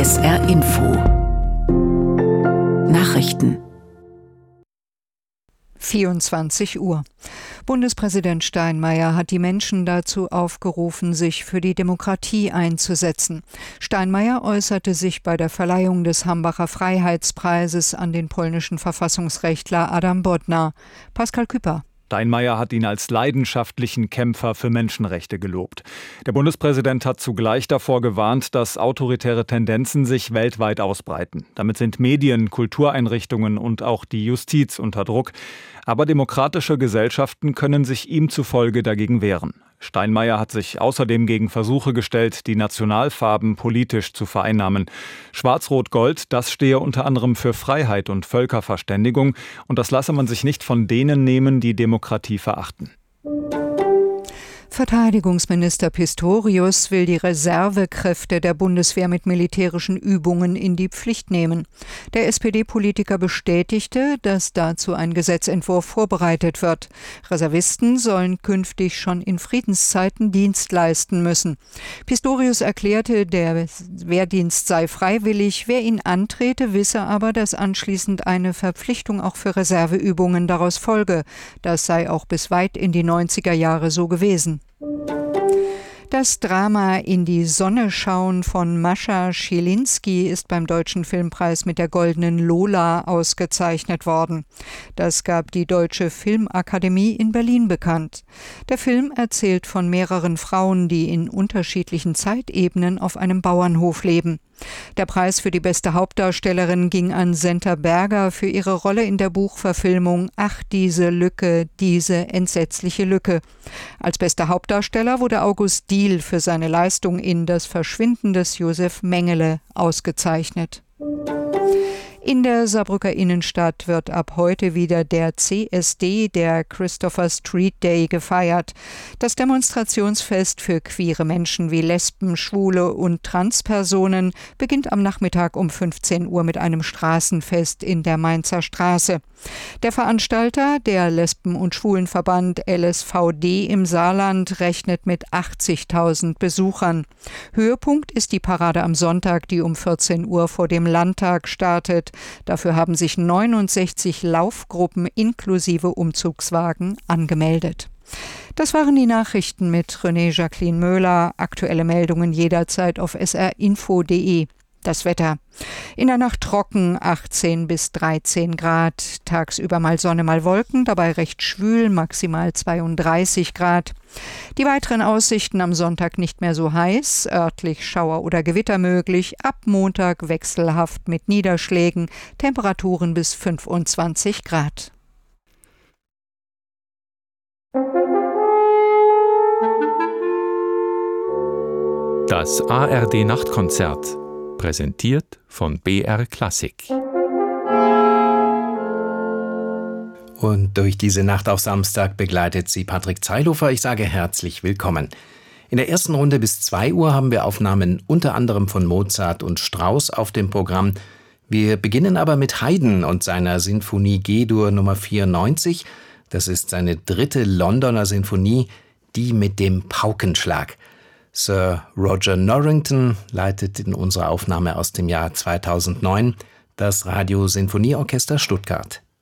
SR Info Nachrichten 24 Uhr. Bundespräsident Steinmeier hat die Menschen dazu aufgerufen, sich für die Demokratie einzusetzen. Steinmeier äußerte sich bei der Verleihung des Hambacher Freiheitspreises an den polnischen Verfassungsrechtler Adam Bodnar. Pascal Küpper. Steinmeier hat ihn als leidenschaftlichen Kämpfer für Menschenrechte gelobt. Der Bundespräsident hat zugleich davor gewarnt, dass autoritäre Tendenzen sich weltweit ausbreiten. Damit sind Medien, Kultureinrichtungen und auch die Justiz unter Druck. Aber demokratische Gesellschaften können sich ihm zufolge dagegen wehren. Steinmeier hat sich außerdem gegen Versuche gestellt, die Nationalfarben politisch zu vereinnahmen. Schwarz-Rot-Gold, das stehe unter anderem für Freiheit und Völkerverständigung. Und das lasse man sich nicht von denen nehmen, die Demokratie verachten. Verteidigungsminister Pistorius will die Reservekräfte der Bundeswehr mit militärischen Übungen in die Pflicht nehmen. Der SPD-Politiker bestätigte, dass dazu ein Gesetzentwurf vorbereitet wird. Reservisten sollen künftig schon in Friedenszeiten Dienst leisten müssen. Pistorius erklärte, der Wehrdienst sei freiwillig. Wer ihn antrete, wisse aber, dass anschließend eine Verpflichtung auch für Reserveübungen daraus folge. Das sei auch bis weit in die 90er Jahre so gewesen. Das Drama In die Sonne schauen von Mascha Schilinski ist beim Deutschen Filmpreis mit der Goldenen Lola ausgezeichnet worden. Das gab die Deutsche Filmakademie in Berlin bekannt. Der Film erzählt von mehreren Frauen, die in unterschiedlichen Zeitebenen auf einem Bauernhof leben. Der Preis für die beste Hauptdarstellerin ging an Senta Berger für ihre Rolle in der Buchverfilmung Ach, diese Lücke, diese entsetzliche Lücke. Als bester Hauptdarsteller wurde August Diehl für seine Leistung in Das Verschwinden des Josef Mengele ausgezeichnet. In der Saarbrücker Innenstadt wird ab heute wieder der CSD, der Christopher Street Day, gefeiert. Das Demonstrationsfest für queere Menschen wie Lesben, Schwule und Transpersonen beginnt am Nachmittag um 15 Uhr mit einem Straßenfest in der Mainzer Straße. Der Veranstalter, der Lesben- und Schwulenverband LSVD im Saarland, rechnet mit 80.000 Besuchern. Höhepunkt ist die Parade am Sonntag, die um 14 Uhr vor dem Landtag startet. Dafür haben sich 69 Laufgruppen inklusive Umzugswagen angemeldet. Das waren die Nachrichten mit René Jacqueline Möhler. Aktuelle Meldungen jederzeit auf srinfo.de. Das Wetter. In der Nacht trocken, 18 bis 13 Grad. Tagsüber mal Sonne, mal Wolken, dabei recht schwül, maximal 32 Grad. Die weiteren Aussichten am Sonntag nicht mehr so heiß, örtlich Schauer oder Gewitter möglich. Ab Montag wechselhaft mit Niederschlägen, Temperaturen bis 25 Grad. Das ARD-Nachtkonzert. Präsentiert von BR Klassik. Und durch diese Nacht auf Samstag begleitet sie Patrick Zeilhofer. Ich sage herzlich willkommen. In der ersten Runde bis 2 Uhr haben wir Aufnahmen unter anderem von Mozart und Strauss auf dem Programm. Wir beginnen aber mit Haydn und seiner Sinfonie G-Dur Nummer 94. Das ist seine 3. Londoner Sinfonie, die mit dem Paukenschlag. Sir Roger Norrington leitet in unserer Aufnahme aus dem Jahr 2009 das Radio Sinfonieorchester Stuttgart.